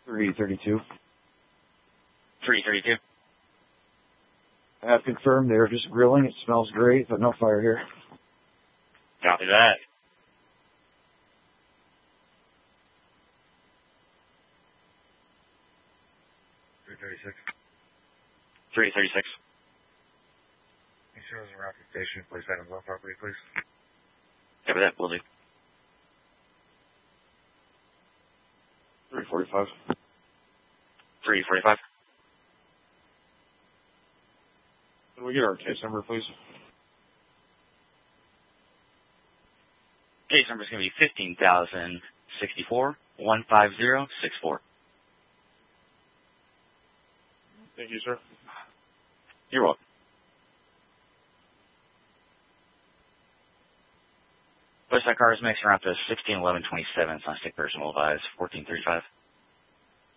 332. 332. I have confirmed they're just grilling. It smells great, but no fire here. Copy that. Three 36. Make sure there's a rocket station. Place that on the property, please. Copy that. Will do. 345. 345. Can we get our case number, please? Case number is going to be 15,064 15064. Thank you, sir. You're welcome. West Side Cars makes around to 161127. It's on stick person will advise 1435.